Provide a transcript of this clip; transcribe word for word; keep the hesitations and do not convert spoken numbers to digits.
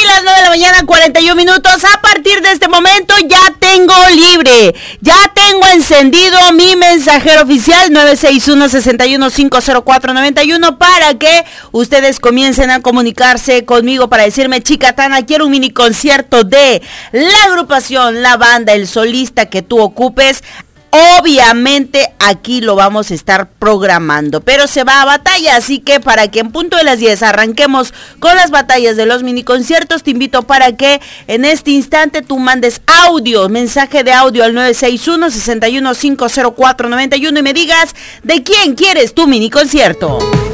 las nueve de la mañana, cuarenta y un minutos. A partir de este momento ya tengo libre, ya tengo encendido mi mensajero oficial nueve seis uno, seis uno cinco cero cuatro nueve uno para que ustedes comiencen a comunicarse conmigo para decirme: chica Tana, quiero un mini concierto de la agrupación, la banda, el solista que tú ocupes. Obviamente aquí lo vamos a estar programando, pero se va a batalla, así que para que en punto de las diez arranquemos con las batallas de los mini conciertos, te invito para que en este instante tú mandes audio, mensaje de audio al nueve seis uno, seis uno cinco cero cuatro nueve uno y me digas de quién quieres tu mini concierto.